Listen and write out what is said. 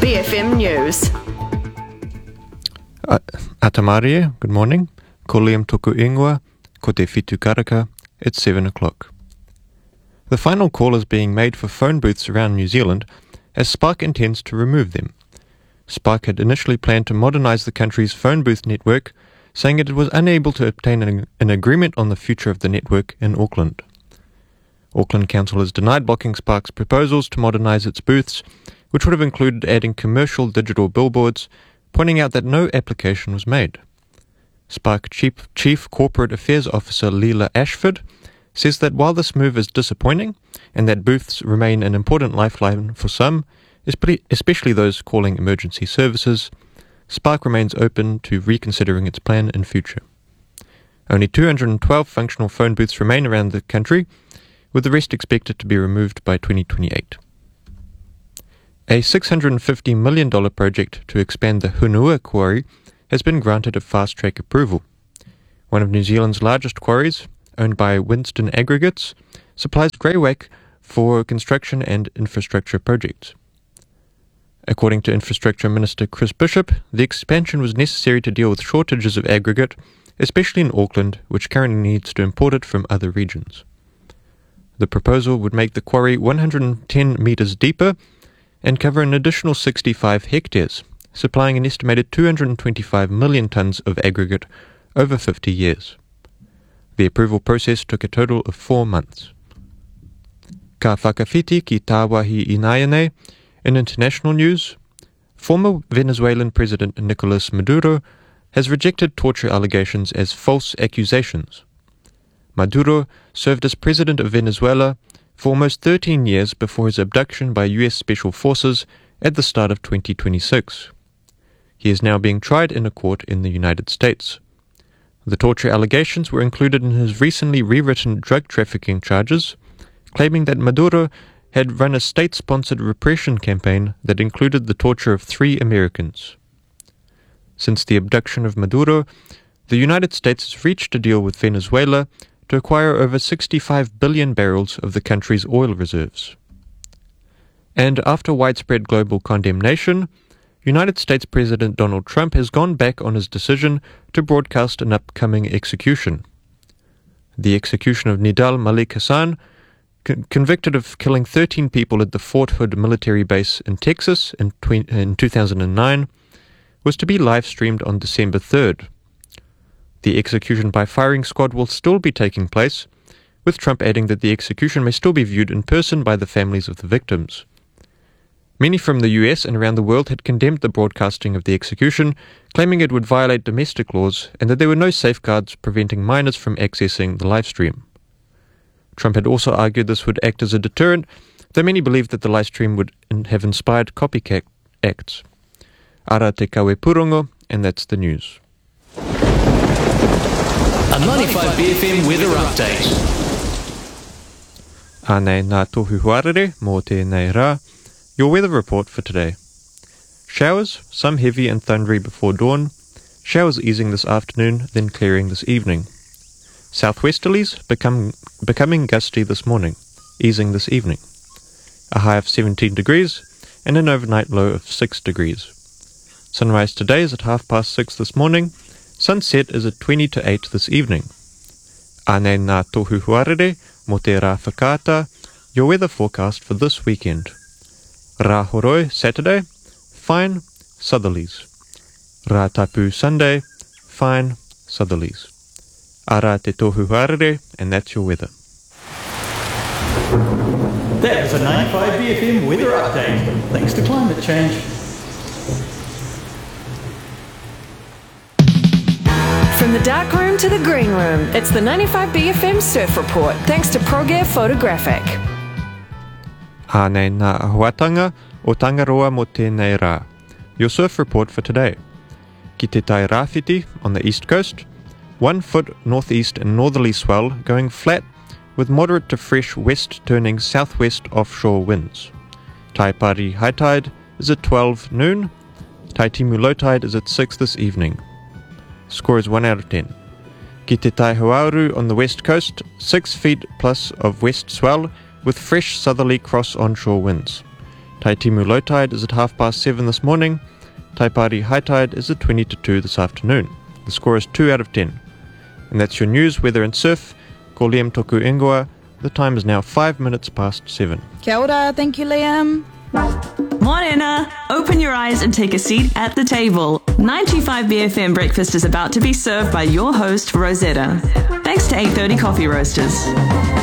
BFM News. Atamarie, good morning. Ko Liam toku ingoa, ko te whitu karaka. It's 7 o'clock. The final call is being made for phone booths around New Zealand as Spark intends to remove them. Spark had initially planned to modernise the country's phone booth network, saying it was unable to obtain an agreement on the future of the network in Auckland. Auckland Council has denied blocking Spark's proposals to modernise its booths, which would have included adding commercial digital billboards, pointing out that no application was made. Spark Chief Corporate Affairs Officer Leela Ashford says that while this move is disappointing and that booths remain an important lifeline for some, especially those calling emergency services, Spark remains open to reconsidering its plan in future. Only 212 functional phone booths remain around the country, with the rest expected to be removed by 2028. A $650 million project to expand the Hunua quarry has been granted a fast-track approval. One of New Zealand's largest quarries, owned by Winston Aggregates, supplies grey-whack for construction and infrastructure projects. According to Infrastructure Minister Chris Bishop, the expansion was necessary to deal with shortages of aggregate, especially in Auckland, which currently needs to import it from other regions. The proposal would make the quarry 110 metres deeper and cover an additional 65 hectares, supplying an estimated 225 million tonnes of aggregate over 50 years. The approval process took a total of 4 months. Ka whakawhiti ki tāwahi Inayane. In international news, former Venezuelan President Nicolas Maduro has rejected torture allegations as false accusations. Maduro served as president of Venezuela for almost 13 years before his abduction by US Special Forces at the start of 2026. He is now being tried in a court in the United States. The torture allegations were included in his recently rewritten drug trafficking charges, claiming that Maduro had run a state-sponsored repression campaign that included the torture of 3 Americans. Since the abduction of Maduro, the United States has reached a deal with Venezuela to acquire over 65 billion barrels of the country's oil reserves. And after widespread global condemnation, United States President Donald Trump has gone back on his decision to broadcast an upcoming execution. The execution of Nidal Malik Hassan, convicted of killing 13 people at the Fort Hood military base in Texas in 2009, was to be live-streamed on December 3rd. The execution by firing squad will still be taking place, with Trump adding that the execution may still be viewed in person by the families of the victims. Many from the US and around the world had condemned the broadcasting of the execution, claiming it would violate domestic laws and that there were no safeguards preventing minors from accessing the livestream. Trump had also argued this would act as a deterrent, though many believed that the livestream would have inspired copycat acts. Ara te kawe purongo, and that's the news. A 95 BFM weather update. Ānei nā tohu huarere mō tēnei rā. Your weather report for today. Showers, some heavy and thundery before dawn. Showers easing this afternoon, then clearing this evening. Southwesterlies becoming gusty this morning, easing this evening. A high of 17 degrees and an overnight low of 6 degrees. Sunrise today is at 6:30 this morning. Sunset is at 20 to 8 this evening. Ānei nā tohu huarere mō te rā whakaata, your weather forecast for this weekend. Rā horoi Saturday, fine southerlies. Rā tapu Sunday, fine southerlies. Ara te tohu huarere, and that's your weather. That was a 95 BFM weather update. Thanks to climate change. From the dark room to the green room, it's the 95 BFM Surf Report, thanks to ProGear Photographic. Ānei nā ahuatanga o Tangaroa mō tēnei rā. Your surf report for today. Ki te tai rāwhiti on the east coast, 1 foot northeast and northerly swell going flat with moderate to fresh west turning southwest offshore winds. Taipari high tide is at 12 noon. Taitimu low tide is at 6 this evening. Score is 1 out of 10. Ki te tai Hauauru on the west coast, 6 feet plus of west swell with fresh southerly cross onshore winds. Taitimu low tide is at 7:30 this morning. Taipari high tide is at 20 to 2 this afternoon. The score is 2 out of 10. And that's your news, weather and surf. Ko Liam toku ingoa. The time is now 5 minutes past 7. Kia ora, thank you, Liam. Morena! Open your eyes and take a seat at the table. 95 BFM breakfast is about to be served by your host, Rosetta. Thanks to 830 Coffee Roasters.